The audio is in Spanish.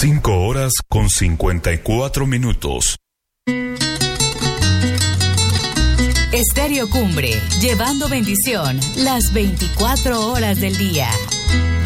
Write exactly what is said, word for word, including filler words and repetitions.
Cinco horas con cincuenta y cuatro minutos. Estéreo Cumbre, llevando bendición las veinticuatro horas del día.